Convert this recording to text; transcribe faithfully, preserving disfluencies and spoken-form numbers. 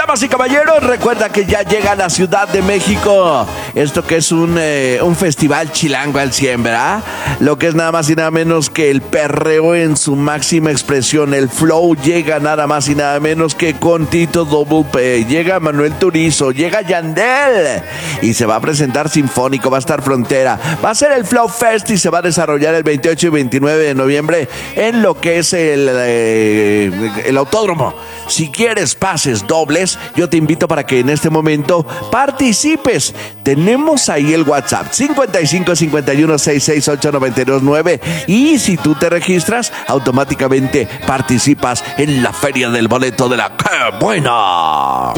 Damas y caballeros, recuerda que ya llega a la Ciudad de México esto que es un, eh, un festival chilango al cien, ¿verdad? Lo que es nada más y nada menos que el perreo en su máxima expresión. El flow llega nada más y nada menos que con Tito Double P. Llega Manuel Turizo, llega Yandel y se va a presentar sinfónico, va a estar Frontera. Va a ser el Flow Fest y se va a desarrollar el veintiocho y veintinueve de noviembre en lo que es el, eh, el autódromo. Si quieres pases dobles, yo te invito para que en este momento participes. Tenemos ahí el WhatsApp cincuenta y cinco cincuenta y uno sesenta y seis ocho noventa y dos nueve y si tú te registras, automáticamente participas en la feria del boleto de la ¡Qué buena!